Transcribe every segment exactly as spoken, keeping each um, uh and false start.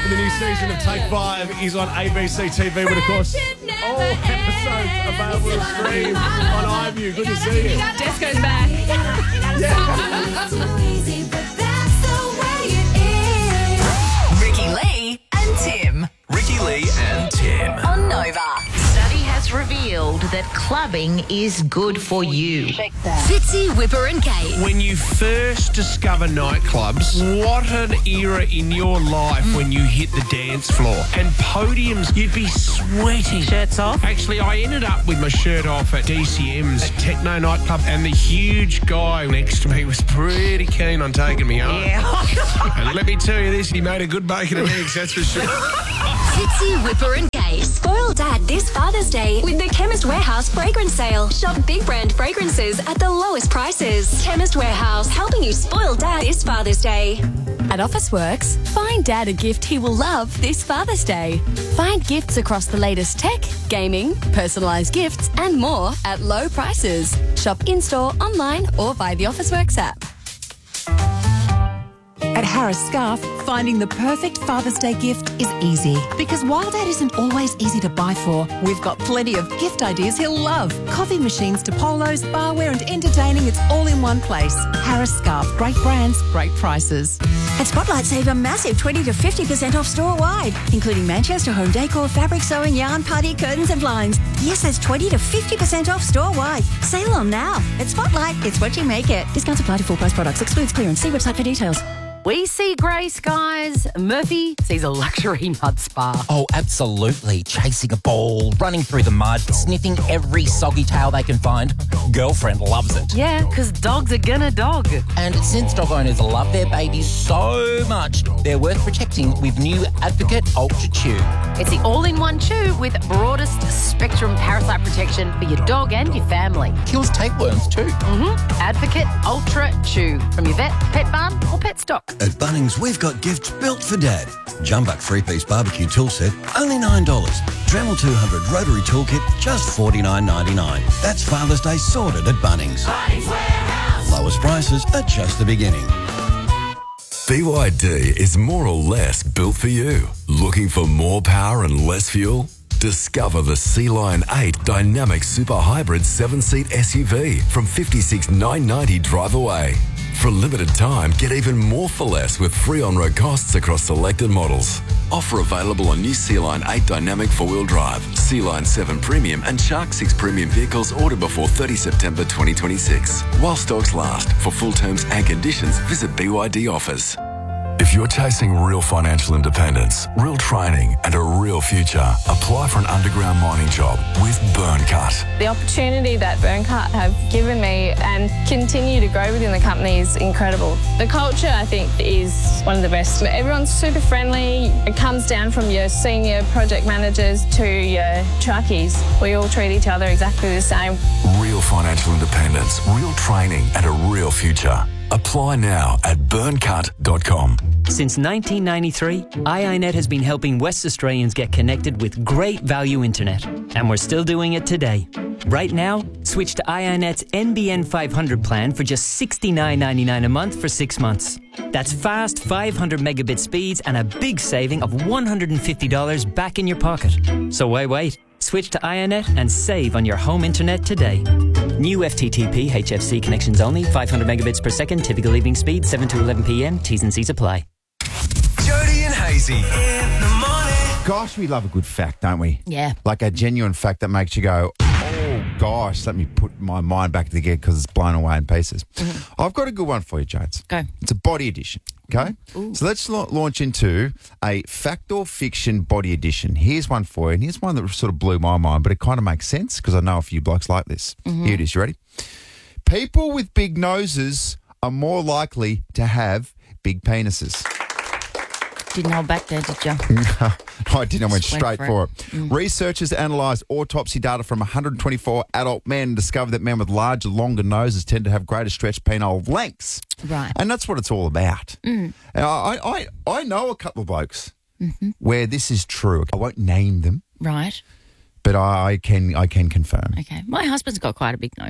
And the new season of Take Five is on A B C T V, but of course, all episodes available to stream on iView. Good to see you. Disco's back. Ricky Lee and Tim. Ricky Lee and Tim. On Nova. Study has revealed that clubbing is good for you. Fitzy, Whipper and Kate. When you first discover nightclubs, what an era in your life when you hit the dance floor. And podiums, you'd be sweating. Shirts off. Actually, I ended up with my shirt off at D C M's Techno nightclub, and the huge guy next to me was pretty keen on taking me home. Yeah. And let me tell you this, he made a good bacon and eggs, that's for sure. Fitzy, Whipper and Kate. Spoil Dad this Father's Day with the Chemist Warehouse fragrance sale. Shop big brand fragrances at the lowest prices. Chemist Warehouse, helping you spoil Dad this Father's Day. At Officeworks, find Dad a gift he will love this Father's Day. Find gifts across the latest tech, gaming, personalised gifts and more at low prices. Shop in-store, online or via the Officeworks app. At Harris Scarf, finding the perfect Father's Day gift is easy. Because while Dad isn't always easy to buy for, we've got plenty of gift ideas he'll love. Coffee machines to polos, barware and entertaining, it's all in one place. Harris Scarf, great brands, great prices. At Spotlight, save a massive twenty to fifty percent off store-wide, including Manchester home decor, fabric sewing, yarn, party, curtains and blinds. Yes, that's twenty to fifty percent off store-wide. Sale on now. At Spotlight, it's what you make it. Discounts apply to full-price products. Excludes clearance. See website for details. We see grey skies. Murphy sees a luxury mud spa. Oh, absolutely. Chasing a ball, running through the mud, sniffing every soggy tail they can find. Girlfriend loves it. Yeah, because dogs are gonna dog. And since dog owners love their babies so much, they're worth protecting with new Advocate Ultra Chew. It's the all-in-one chew with broadest spectrum parasite protection for your dog and your family. Kills tapeworms too. Mm-hmm. Advocate Ultra Chew from your vet, pet barn or pet stock. At Bunnings, we've got gifts built for Dad. Jumbuck three-piece barbecue tool set, only nine dollars. Dremel two hundred rotary toolkit, just forty-nine ninety-nine. That's Father's Day sorted at Bunnings. Bunnings Warehouse. Lowest prices are just the beginning. B Y D is more or less built for you. Looking for more power and less fuel? Discover the Sea Lion eight Dynamic Super Hybrid seven-seat S U V from fifty-six thousand nine hundred ninety dollars drive away. For a limited time, get even more for less with free on-road costs across selected models. Offer available on new Sea Lion eight Dynamic four-wheel drive, Sea Lion seven Premium and Shark six Premium vehicles ordered before thirtieth September twenty twenty-six. While stocks last. For full terms and conditions, visit B Y D offers. If you're chasing real financial independence, real training and a real future, apply for an underground mining job with Burncut. The opportunity that Burncut have given me and continue to grow within the company is incredible. The culture, I think, is one of the best. Everyone's super friendly. It comes down from your senior project managers to your truckies. We all treat each other exactly the same. Real financial independence, real training and a real future. Apply now at burncut dot com. Since nineteen ninety-three, I I Net has been helping West Australians get connected with great value internet. And we're still doing it today. Right now, switch to I I Net's N B N five hundred plan for just sixty-nine ninety-nine a month for six months. That's fast five hundred megabit speeds and a big saving of one hundred fifty dollars back in your pocket. So why wait? Switch to I I Net and save on your home internet today. New F T T P H F C connections only, five hundred megabits per second, typical evening speed, seven to eleven p m. T's and C's apply. Jody and Hazy in the morning. Gosh, we love a good fact, don't we? Yeah. Like a genuine fact that makes you go, oh, gosh, let me put my mind back together because it's blown away in pieces. Mm-hmm. I've got a good one for you, Jodes. Go. It's a body edition, okay? Ooh. So let's la- launch into a fact or fiction body edition. Here's one for you, and here's one that sort of blew my mind, but it kind of makes sense because I know a few blokes like this. Mm-hmm. Here it is. You ready? People with big noses are more likely to have big penises. Didn't hold back there, did you? No, I didn't. I went Just straight went for it. for it. Mm. Researchers analysed autopsy data from one hundred twenty-four adult men and discovered that men with larger, longer noses tend to have greater stretched penile lengths. Right. And that's what it's all about. Mm. And I, I, I know a couple of blokes mm-hmm. where this is true. I won't name them. Right. But I, I can I can confirm. Okay. My husband's got quite a big nose.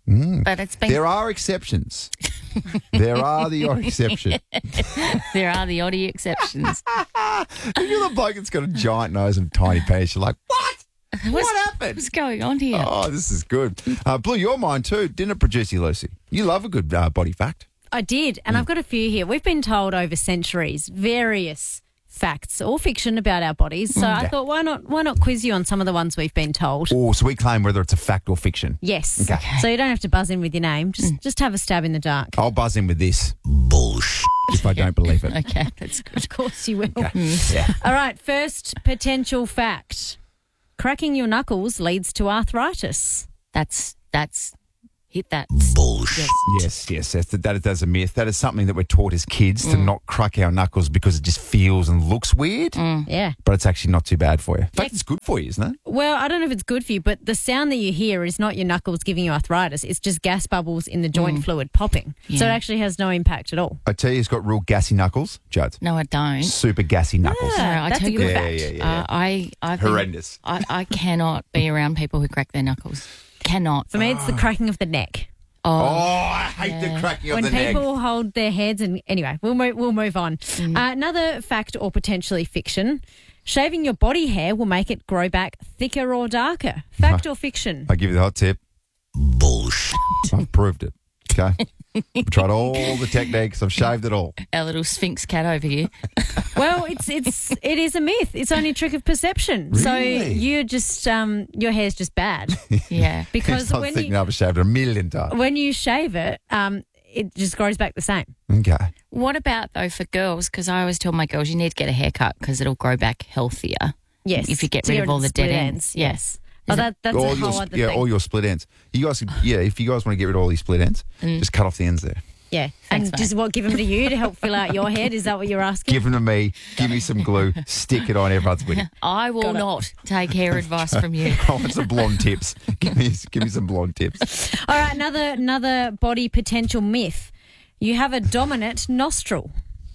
Mm. But it's been... There are exceptions. There are the odd exception. There are the oddie exceptions. If you're the bloke that's got a giant nose and tiny penis, you're like, what? What's, what happened? What's going on here? Oh, this is good. Uh, blew your mind too, didn't it, Producer Lucy? You love a good uh, body fact. I did, and I've got a few here. We've been told over centuries various facts or fiction about our bodies. So Mm. I Yeah. thought, why not why not quiz you on some of the ones we've been told? Oh, so we claim whether it's a fact or fiction. Yes. Okay. So you don't have to buzz in with your name. Just just have a stab in the dark. I'll buzz in with this. Bullshit. If I don't believe it. Okay, that's good. Of course you will. Mm. Yeah. All right, first potential fact. Cracking your knuckles leads to arthritis. That's, that's, hit that. Bullshit. Yes, yes, yes. That, that, that's a myth. That is something that we're taught as kids to not crack our knuckles because it just feels and looks weird. Yeah. But it's actually not too bad for you. In fact, it's good for you, isn't it? Well, I don't know if it's good for you, but the sound that you hear is not your knuckles giving you arthritis. It's just gas bubbles in the joint fluid popping. So it Yeah. actually has no impact at all. I tell you, he's got real gassy knuckles, Judd. No, I don't. Super gassy knuckles. No, I that's tell a you good what, fact. Yeah, yeah, yeah, Uh, I, I've been- Horrendous. I, I cannot be around people who crack their knuckles. Cannot. For me, it's the cracking of the neck. Oh, I hate the cracking of When the neck. people hold their heads and anyway, we'll move, we'll move on. Mm. Uh, another fact or potentially fiction: shaving your body hair will make it grow back thicker or darker. Fact or fiction? I give you the hot tip. Bullshit. I've proved it. Okay. I've tried all the techniques. I've shaved it all. Our little Sphinx cat over here. Well, it's it's it is a myth. It's only a trick of perception. So Really? you're just um your hair's just bad Yeah. because It's not when thinking you I've shaved it a million times. when you shave it, um it just grows back the same. Okay. What about, though, for girls? Because I always tell my girls you need to get a haircut because it'll grow back healthier. Yes, If you get to rid get of all the dead split ends. Yes. Oh, that, that's all a your, whole other yeah, thing. all your split ends. You guys, could, yeah, if you guys want to get rid of all these split ends, just cut off the ends there. Yeah. Thanks, and mate. just what, give them to you to help fill out your head? Is that what you're asking? Give them to me. Give me some glue. Stick it on. Everyone's winning. I will Got it. not take hair advice from you. I want some blonde tips. Give me, give me some blonde tips. All right, another another body potential myth. You have a dominant nostril.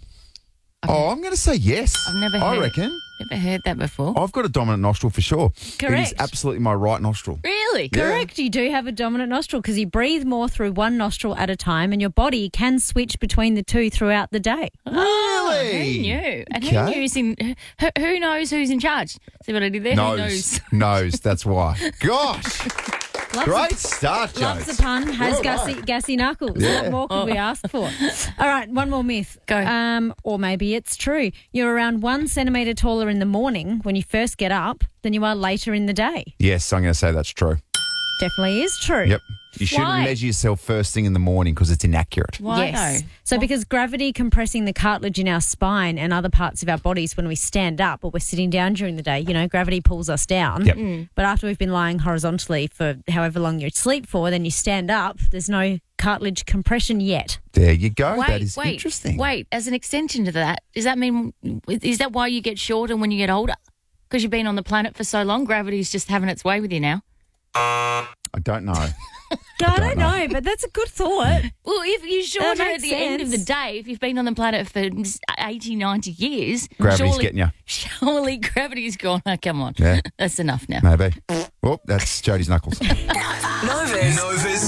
Oh, I'm going to say yes. I've never I heard- reckon. Never heard that before. I've got a dominant nostril for sure. It is Correct. absolutely my right nostril. Really? Yeah. Correct, you do have a dominant nostril because you breathe more through one nostril at a time and your body can switch between the two throughout the day. Really? Who knew? And Okay. who knew? Who's in, who, who knows who's in charge? See what I did there? Who knows? Nose. Nose. That's why. Gosh. Loves Great a- start, Joe. Loves a pun, has Well gassy, done. gassy knuckles. Yeah. What more could we ask for? All right, one more myth. Go. Um, or maybe it's true. You're around one centimetre taller in the morning when you first get up than you are later in the day. Yes, I'm going to say that's true. Definitely is true. Yep. You shouldn't Why? measure yourself first thing in the morning because it's inaccurate. Why Yes. though? So because gravity compressing the cartilage in our spine and other parts of our bodies when we stand up or we're sitting down during the day, you know, gravity pulls us down. Yep. Mm. But after we've been lying horizontally for however long you sleep for, then you stand up, there's no cartilage compression yet. There you go. Wait, that is wait, interesting. wait. As an extension to that, does that mean, is that why you get shorter when you get older? Because you've been on the planet for so long, gravity's just having its way with you now. I don't know. Yeah, I don't know, but that's a good thought. Well, if you're shorter That at makes the end of the sense. day, if you've been on the planet for eighty, ninety years, Gravity's surely, getting you. surely gravity's gone. Oh, come on. Yeah. That's enough now. Maybe. Oh, that's Jody's knuckles. Novus. Novus